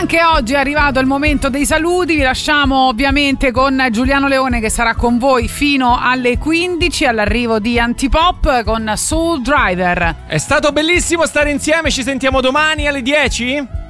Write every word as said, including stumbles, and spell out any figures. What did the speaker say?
Anche oggi è arrivato il momento dei saluti, vi lasciamo ovviamente con Giuliano Leone che sarà con voi fino alle quindici all'arrivo di Antipop con Soul Driver. È stato bellissimo stare insieme, ci sentiamo domani alle dieci?